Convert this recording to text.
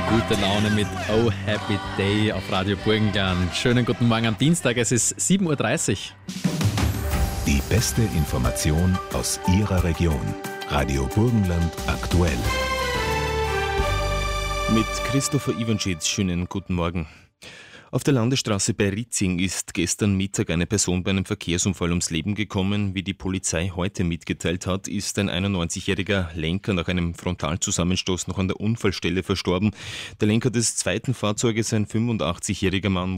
Gute Laune mit Oh Happy Day auf Radio Burgenland. Schönen guten Morgen am Dienstag, es ist 7.30 Uhr. Die beste Information aus Ihrer Region. Radio Burgenland aktuell. Mit Christopher Iwanschitz, schönen guten Morgen. Auf der Landesstraße bei Ritzing ist gestern Mittag eine Person bei einem Verkehrsunfall ums Leben gekommen. Wie die Polizei heute mitgeteilt hat, ist ein 91-jähriger Lenker nach einem Frontalzusammenstoß noch an der Unfallstelle verstorben. Der Lenker des zweiten Fahrzeuges, ein 85-jähriger Mann,